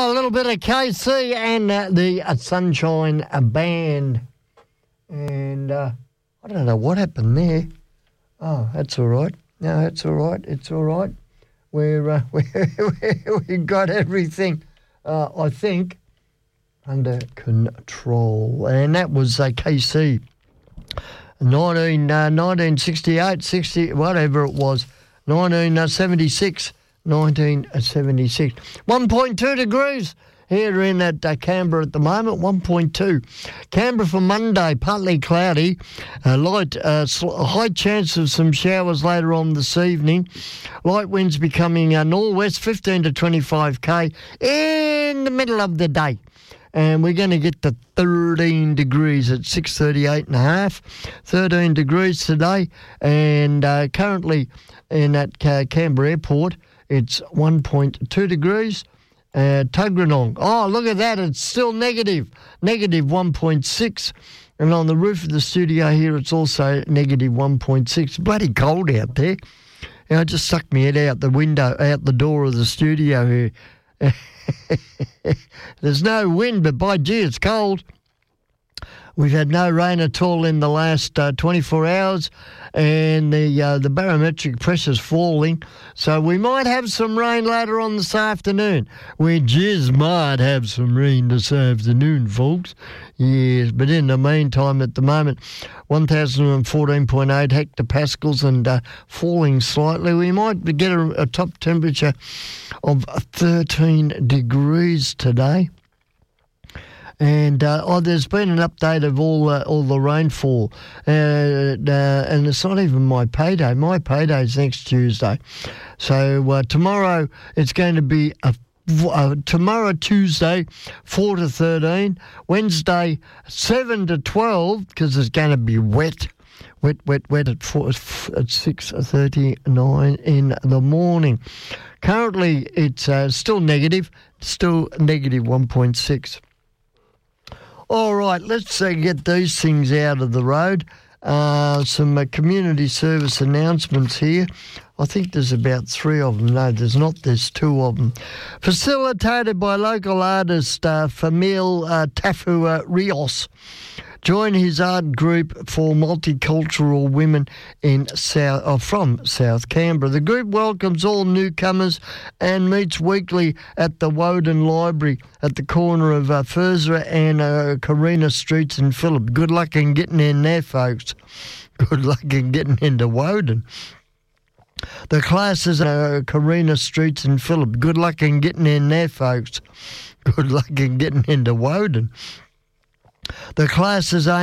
a little bit of KC and the Sunshine Band. And I don't know what happened there. Oh, that's all right. No, that's all right. It's all right. We got everything, I think, under control. And that was KC. 1968, 60, whatever it was, 1976. 1976. 1.2 degrees here in Canberra at the moment, 1.2. Canberra for Monday, partly cloudy, high chance of some showers later on this evening. Light winds becoming northwest, 15 to 25k in the middle of the day. And we're going to get to 13 degrees at 6:38.5. 13 degrees today. And currently in that Canberra airport, it's 1.2 degrees. Tuggeranong. Oh, look at that. It's still negative 1.6. And on the roof of the studio here, it's also negative 1.6. Bloody cold out there. I just sucked my head out the door of the studio here. There's no wind, but by gee, it's cold. We've had no rain at all in the last 24 hours, and the barometric pressure's falling. So we might have some rain later on this afternoon. We just might have some rain this afternoon, folks. Yes, but in the meantime, at the moment, 1,014.8 hectopascals and falling slightly. We might get a top temperature of 13 degrees today. And there's been an update of all the rainfall, and it's not even my payday. My payday's next Tuesday, so tomorrow it's going to be tomorrow Tuesday 4 to 13, Wednesday 7 to 12 because it's going to be wet at 6:39 in the morning. Currently it's still negative 1.6. All right, let's get these things out of the road. Some community service announcements here. I think there's about 3 of them. No, there's not. There's 2 of them. Facilitated by local artist Famil Tafua Rios. Join his art group for multicultural women from South Canberra. The group welcomes all newcomers and meets weekly at the Woden Library at the corner of Fursra and Carina Streets in Phillip. Good luck in getting in there, folks. Good luck in getting into Woden. The classes are Carina Streets in Phillip. Good luck in getting in there, folks. Good luck in getting into Woden. The classes are